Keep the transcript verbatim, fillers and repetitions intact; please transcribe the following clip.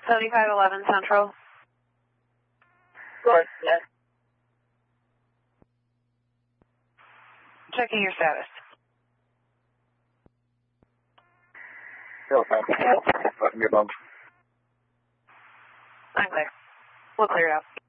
seventy-five eleven Central. Go ahead, yeah. Checking your status. Still fine. Fucking good bump. I'm clear. We'll clear it out.